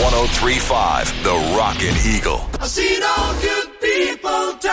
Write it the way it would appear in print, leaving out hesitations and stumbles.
103.5, The Rockin' Eagle. I've seen all good people die.